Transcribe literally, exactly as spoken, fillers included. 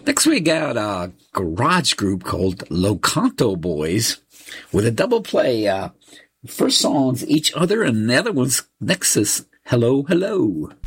Next we got a garage group called Locanto Boys with a double play. Uh, first song's Each Other and the other one's Nexus, Hello, Hello.